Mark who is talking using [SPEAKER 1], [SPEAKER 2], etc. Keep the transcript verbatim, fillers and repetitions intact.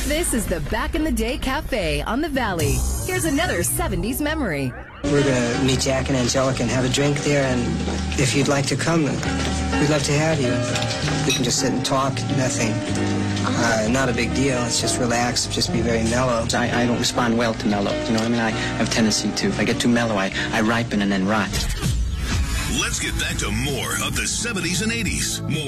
[SPEAKER 1] This is the Back in the Day Cafe on the Valley. Here's another seventies memory.
[SPEAKER 2] We're going to meet Jack and Angelica and have a drink there, and if you'd like to come, we'd love to have you. We can just sit and talk, nothing. Uh, not a big deal. It's just relax, just be very mellow.
[SPEAKER 3] I, I don't respond well to mellow. You know what I mean? I have a tendency to. If I get too mellow, I, I ripen and then rot.
[SPEAKER 4] Let's get back to more of the seventies and eighties. More